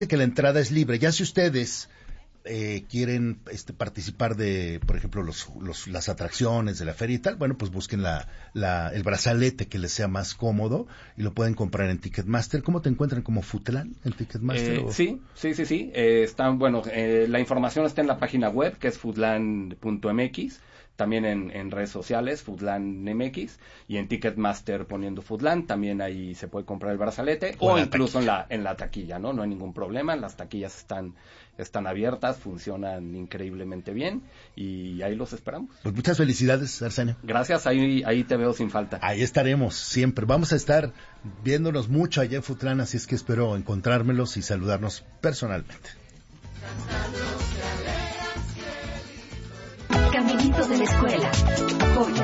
que la entrada es libre. Ya si ustedes quieren participar de, por ejemplo, las atracciones de la feria y tal, bueno, pues busquen el brazalete que les sea más cómodo y lo pueden comprar en Ticketmaster. ¿Cómo te encuentran? ¿Como Futlán en Ticketmaster? Sí. La información está en la página web, que es futlan.mx. También en redes sociales, Futlan MX, y en Ticketmaster poniendo Futlan, también ahí se puede comprar el brazalete, o incluso en la taquilla, ¿no? No hay ningún problema, las taquillas están abiertas, funcionan increíblemente bien, y ahí los esperamos. Pues muchas felicidades, Arsenio. Gracias, ahí te veo sin falta. Ahí estaremos siempre, vamos a estar viéndonos mucho allá en Futlan, así es que espero encontrármelos y saludarnos personalmente. Caminito de la escuela.